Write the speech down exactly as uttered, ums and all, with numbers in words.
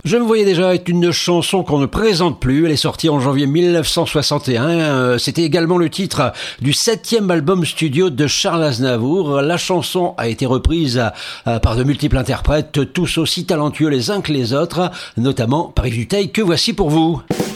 Je me voyais déjà être une chanson qu'on ne présente plus. Elle est sortie en janvier mille neuf cent soixante et un. Euh, C'était également le titre du septième album studio de Charles Aznavour. La chanson a été reprise euh, par de multiples interprètes, tous aussi talentueux les uns que les autres, notamment par Yves Duteil, que voici pour vous.